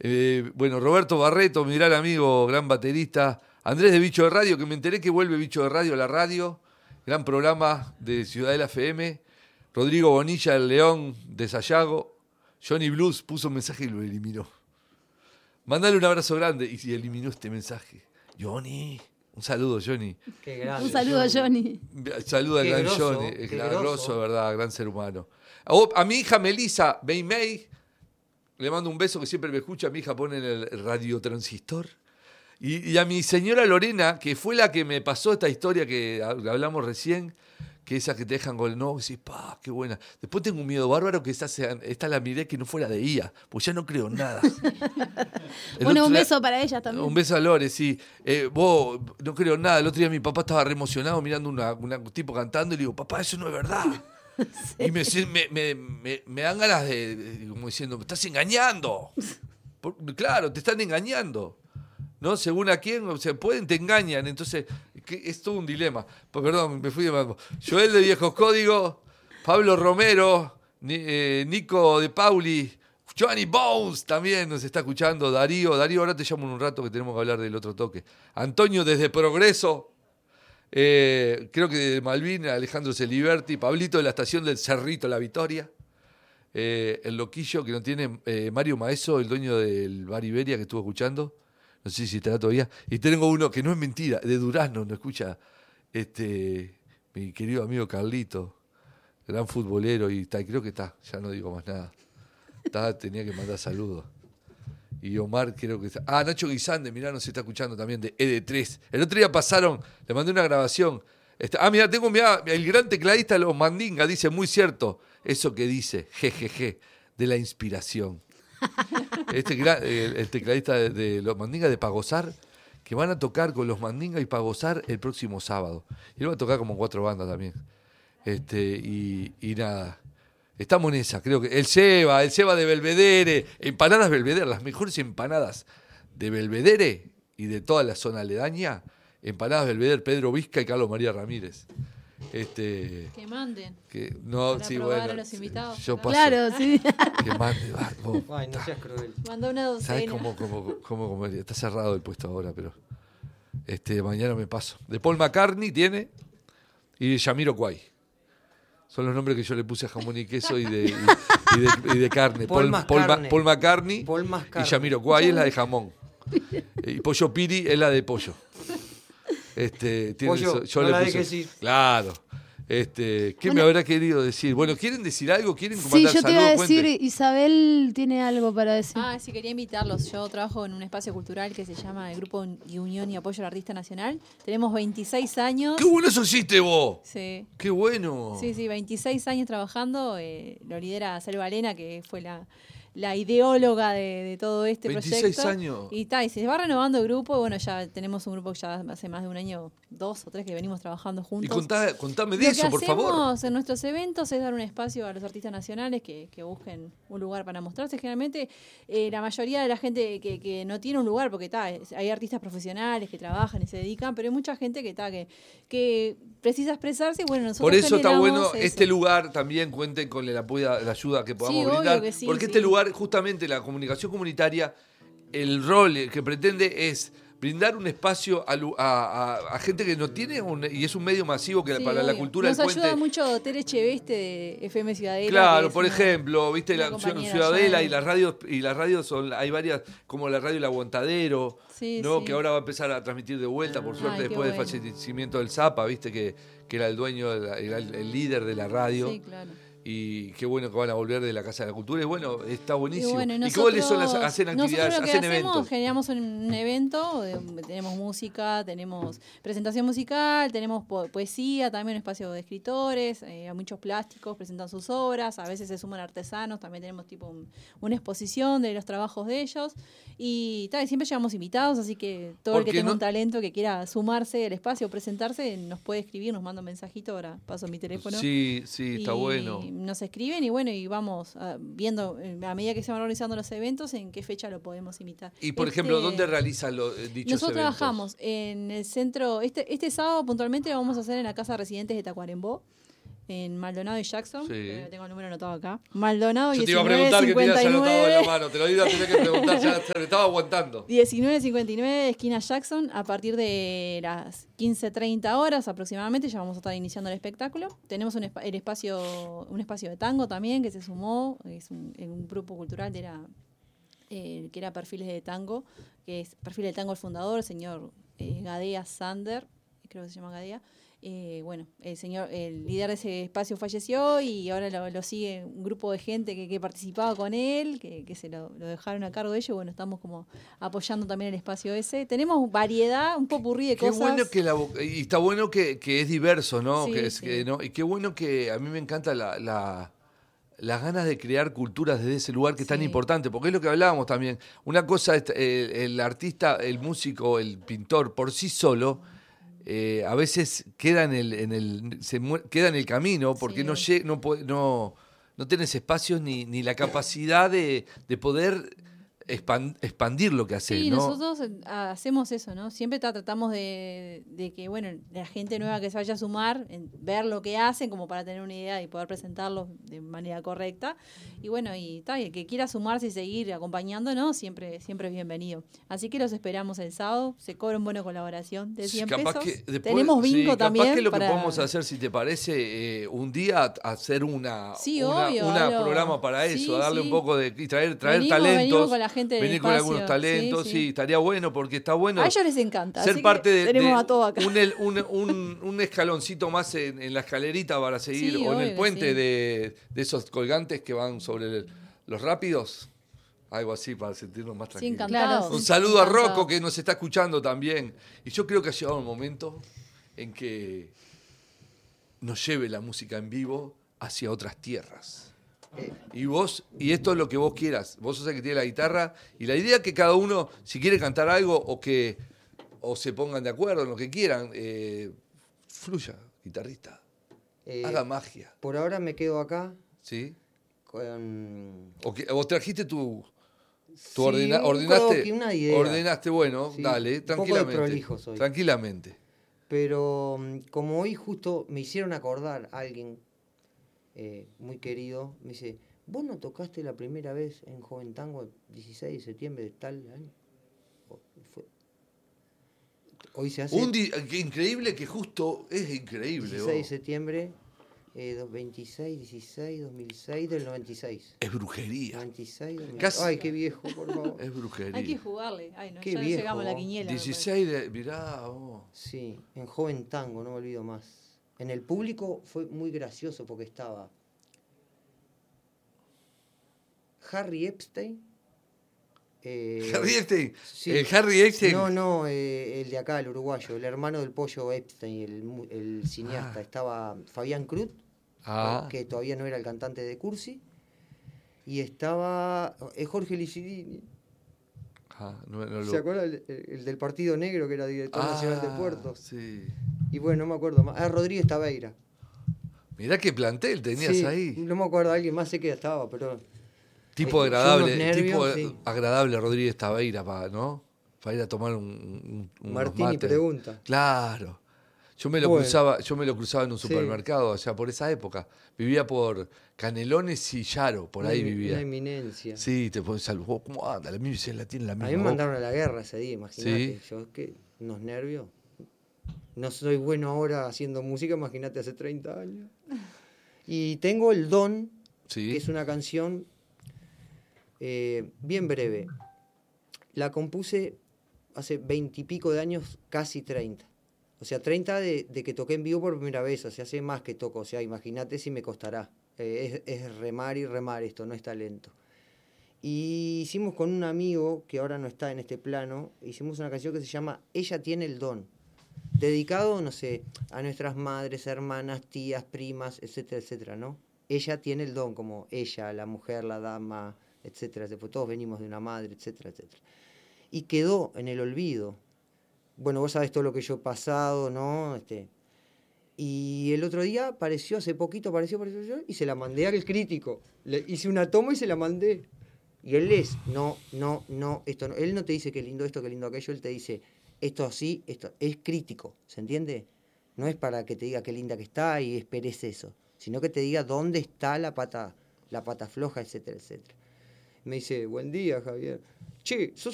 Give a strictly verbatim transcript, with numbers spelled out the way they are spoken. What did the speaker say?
Eh, bueno, Roberto Barreto, mi gran amigo, gran baterista. Andrés de Bicho de Radio, que me enteré que vuelve Bicho de Radio a la radio. Gran programa de Ciudadela F M. Rodrigo Bonilla, el León de Sayago. Johnny Blues puso un mensaje y lo eliminó. Mandale un abrazo grande y eliminó este mensaje. Johnny, un saludo, Johnny. Qué grande, un saludo, Johnny. Saluda al gran grosso, Johnny, es qué gran grosso. grosso, verdad, gran ser humano. A, a mi hija Melissa May May, le mando un beso que siempre me escucha. Mi hija pone en el radiotransistor. Y, y a mi señora Lorena, que fue la que me pasó esta historia que hablamos recién, que esas que te dejan con el no, y decís, pa, qué buena. Después tengo un miedo bárbaro que esta, sea, esta la miré que no fuera de I A, pues ya no creo en nada. Bueno, otro un día, beso para ella también. Un beso a Lore, sí. Eh, vos, no creo en nada. El otro día mi papá estaba re emocionado mirando una, una, un tipo cantando y le digo, papá, eso no es verdad. Sí. Y me, me, me, me, me dan ganas de, de, como diciendo, me estás engañando. Por, claro, te están engañando. ¿No? Según a quién, o sea, pueden, te engañan. Entonces, es todo un dilema. Pues, perdón, me fui de mambo. Joel de Viejos Códigos, Pablo Romero, eh, Nico de Pauli, Johnny Bones también nos está escuchando. Darío, Darío, ahora te llamo en un rato que tenemos que hablar del otro toque. Antonio desde Progreso, eh, creo que de Malvin, Alejandro Celiberti, Pablito de la estación del Cerrito, La Victoria. Eh, el loquillo que no tiene, eh, Mario Maeso, el dueño del Bar Iberia que estuvo escuchando. No sé si estará todavía. Y tengo uno que no es mentira, de Durazno, no escucha este mi querido amigo Carlito, gran futbolero, y está, creo que está, ya no digo más nada. Está, tenía que mandar saludos. Y Omar creo que está. Ah, Nacho Guisande, mirá, nos está escuchando también de E D tres. El otro día pasaron, le mandé una grabación. Está, ah, mirá, tengo, mirá, el gran tecladista de los Mandinga, dice, muy cierto, eso que dice, jejeje, de la inspiración. Este el, el tecladista de, de los Mandinga de Pagosar, que van a tocar con los Mandinga y Pagosar el próximo sábado. Y él va a tocar como cuatro bandas también. Este, y, y nada. Estamos en esa, creo que. El Seba, el Seba de Belvedere, empanadas Belvedere, las mejores empanadas de Belvedere y de toda la zona aledaña. Empanadas Belvedere, Pedro Vizca y Carlos María Ramírez. Este, que manden. Que, no, para sí, probar bueno, a los invitados. Yo paso, claro, sí. Que mande. Va, vos, Ay, no seas cruel. Mandó una docena. ¿Sabes cómo, cómo, cómo comer? Está cerrado el puesto ahora, pero este, mañana me paso. De Paul McCartney tiene y de Jamiroquai. Son los nombres que yo le puse a jamón y queso y de, y, y de, y de carne. Paul, Paul, Paul, Paul, Paul McCartney Paul y Jamiroquai es la de jamón. Y Pollo Piri es la de pollo. Este, tiene Pollo, eso, yo no le la puse, dejes ir. Claro. Este, ¿Qué Bueno, me habrá querido decir? Bueno, ¿quieren decir algo? ¿Quieren Sí, mandar yo te iba a saludos? decir, Cuenten. Isabel tiene algo para decir. Ah, sí, quería invitarlos. Yo trabajo en un espacio cultural que se llama el Grupo Unión y Apoyo al Artista Nacional. Tenemos veintiséis años. ¡Qué bueno eso hiciste vos! Sí. ¡Qué bueno! Sí, sí, veintiséis años trabajando. Eh, lo lidera Selva Elena, que fue la, la ideóloga de, de todo este veintiséis proyecto. años. Y, ta, y se va renovando el grupo. Bueno, ya tenemos un grupo que ya hace más de un año, dos o tres, que venimos trabajando juntos. Y contá, contame de Lo eso, que por favor. hacemos en nuestros eventos es dar un espacio a los artistas nacionales que, que busquen un lugar para mostrarse. Generalmente, eh, la mayoría de la gente que, que no tiene un lugar, porque ta, hay artistas profesionales que trabajan y se dedican, pero hay mucha gente que, ta, que, que precisa expresarse. Y bueno, nosotros Por eso está bueno generamos eso. este lugar, también cuenten con el apoyo, la ayuda que podamos Sí, obvio brindar. que sí, porque sí. este lugar, justamente la comunicación comunitaria, el rol que pretende es brindar un espacio a, lu- a- a- a gente que no tiene, un- y es un medio masivo que Sí, para la obvio. cultura Nos del ayuda puente. mucho Tere Cheveste de F M Ciudadela. Claro, que es por una- ejemplo, viste una la compañera Ciudadela allá. y las radios y las radios son hay varias como la radio El Aguantadero, Sí, ¿no? sí. Que ahora va a empezar a transmitir de vuelta, por Ay, suerte, qué después del bueno. fallecimiento del Zapa, viste que, que era el dueño, de la- era el, el líder de la radio. Sí, claro. Y qué bueno que van a volver de la Casa de la Cultura. Y bueno, está buenísimo. Y, bueno, ¿Y nosotros, cuáles son las hacen actividades, nosotros lo que hacen hacemos, eventos? generamos un evento, eh, tenemos música, tenemos presentación musical, tenemos po- poesía, también un espacio de escritores, eh, muchos plásticos presentan sus obras, a veces se suman artesanos, también tenemos tipo un- una exposición de los trabajos de ellos. Y, tal, y siempre llevamos invitados, así que todo el Porque que tenga no- un talento que quiera sumarse al espacio, presentarse, nos puede escribir, nos manda un mensajito, ahora paso mi teléfono. Sí, sí, está Y bueno. nos escriben y bueno, y vamos ah, viendo eh, a medida que se van organizando los eventos en qué fecha lo podemos invitar. Y por Este, ejemplo, ¿dónde realizan los eh, dichos nosotros eventos? trabajamos en el centro, este, este sábado puntualmente lo vamos a hacer en la Casa de Residentes de Tacuarembó. en Maldonado y Jackson. Sí. Eh, tengo el número anotado acá. Maldonado Yo te iba a preguntar que tenías anotado en la mano. Te lo iba a tener que preguntar, ya te estaba aguantando. diecinueve cincuenta y nueve, esquina Jackson, a partir de las quince treinta horas aproximadamente ya vamos a estar iniciando el espectáculo. Tenemos un, esp- el espacio, un espacio de tango también que se sumó, es un, un grupo cultural de la, eh, que era Perfiles de Tango, que es Perfiles de Tango el fundador, el señor eh, Gadea Sander, creo que se llama Gadea. Eh, bueno, el señor, el líder de ese espacio falleció y ahora lo, lo sigue un grupo de gente que, que participaba con él, que, que se lo, lo dejaron a cargo de ellos. Bueno, estamos como apoyando también el espacio ese. Tenemos variedad, un popurrí de Qué cosas. bueno que la vo- y está bueno que, que es diverso, ¿no? Sí, que es, sí. que, ¿no? Y qué bueno que a mí me encanta la, la- las ganas de crear culturas desde ese lugar que es tan Sí. importante, porque es lo que hablábamos también. Una cosa es el, el artista, el músico, el pintor por sí solo. Eh, a veces queda en el, en el, se mu- queda en el camino porque Sí. no, lle- no, puede- no, no tenés espacios ni, ni la capacidad de, de poder expan- expandir lo que haces, Sí, ¿no? nosotros eh, hacemos eso, ¿no? Siempre tra- tratamos de, de que, bueno, la gente nueva que se vaya a sumar, en ver lo que hacen como para tener una idea y poder presentarlos de manera correcta. Y bueno, y, ta, y el que quiera sumarse y seguir acompañándonos, siempre, siempre es bienvenido. Así que los esperamos el sábado. Se cobra un bono de colaboración de cien Capaz pesos. que después- Tenemos bingo sí, también. Capaz que lo para... que podemos hacer, si te parece, eh, un día hacer una, Sí, una, obvio, una hablo- programa para sí, eso, darle sí. un poco de y traer, traer Venimos- talentos, venimos con la gente del venir con algunos espacio, talentos, sí, sí, sí. estaría bueno porque está bueno. A ellos les encanta. Ser así que parte de, tenemos de a todo acá. un, el- un, un- un escaloncito más en, en la escalerita para seguir, Sí, o en obvio el que puente sí. de, de esos colgantes que van sobre el- los rápidos, algo así para sentirnos más Sí, tranquilos. encantados. Claro. Un saludo a Encantados. Rocco que nos está escuchando también. Y yo creo que ha llegado un momento en que nos lleve la música en vivo hacia otras tierras. Y vos, y esto es lo que vos quieras. Vos sos el que tiene la guitarra. Y la idea es que cada uno, si quiere cantar algo o que o se pongan de acuerdo en lo que quieran, eh, fluya, guitarrista. Eh, Haga magia. Por ahora me quedo acá ¿Sí? con... O, que, o trajiste tu. tu Sí, ordena- un ordenaste, croquis, una idea. ordenaste, bueno, Sí, dale, un poco de tranquilamente. prolijo soy. Tranquilamente. Pero mm, como hoy justo me hicieron acordar a alguien eh, muy querido, me dice, ¿vos no tocaste la primera vez en Joven Tango el dieciséis de septiembre de tal año? O- fue- Hoy se hace Un di- qué increíble que justo es increíble. dieciséis de vos. septiembre, eh, do- veintiséis, dieciséis, dos mil seis, del noventa y seis. Es brujería. noventa y seis, dos mil seis. Casi- Ay, qué viejo, por favor. Es brujería. Hay que jugarle. Ay, no, Qué ya viejo, llegamos a la vos. quiniela. me parece. dieciséis de. Mirá, vos. Sí, en Joven Tango, no me olvido más. En el público fue muy gracioso porque estaba Harry Epstein. eh, Harry Epstein. sí. El Harry Epstein. No, no, eh, el de acá, el uruguayo, el hermano del pollo Epstein, el, mu- el cineasta. Ah. Estaba Fabián Cruz, Ah, que todavía no era el cantante de Cursi. Y estaba eh, Jorge Licirini. ah, no, no lo- ¿Se acuerda el, el- el del Partido Negro, que era director nacional de Ah, Puertos? Sí. Y bueno, no me acuerdo más. Ah, Rodríguez Taveira. Mirá qué plantel tenías Sí, ahí. No me acuerdo, alguien más sé que estaba, pero... Tipo Eh, agradable, yo unos nervios, tipo sí. agradable Rodríguez Taveira, pa, ¿no? Para ir a tomar un, un- unos Martini mates. pregunta. Claro. Yo me lo Bueno. cruzaba, yo me lo cruzaba en un Sí. supermercado, o sea, por esa época. Vivía por Canelones y Yaro, por ahí Una- vivía. Una eminencia. Sí, te pones al vos, ¿cómo anda? La misma la tiene la A misma. mí me voz. mandaron a la guerra ese día, imagínate. Sí. Yo, que unos nervios. No soy bueno ahora haciendo música, imagínate hace treinta años. Y tengo El Don, Sí. que es una canción eh, bien breve. La compuse hace veintipico de años, casi treinta. O sea, treinta de, de que toqué en vivo por primera vez, o sea, hace más que toco. O sea, imagínate si me costará. Eh, es, es remar y remar esto, no es talento. Y hicimos con un amigo, que ahora no está en este plano, hicimos una canción que se llama Ella tiene el don. Dedicado, no sé, a nuestras madres, hermanas, tías, primas, etcétera, etcétera, ¿no? Ella tiene el don, como ella, la mujer, la dama, etcétera, etcétera. Todos venimos de una madre, etcétera, etcétera. Y quedó en el olvido. Bueno, vos sabés todo lo que yo he pasado, ¿no? Este, y el otro día apareció, hace poquito apareció, apareció, y se la mandé al crítico. Le hice una toma y se la mandé. Y él es, no, no, no, esto no. Él no te dice qué lindo esto, qué lindo aquello, él te dice, esto así, esto es crítico, ¿se entiende? No es para que te diga qué linda que está y esperes eso. sino que te diga dónde está la pata, la pata floja, etcétera, etcétera. Me dice, buen día, Javier. Che, sos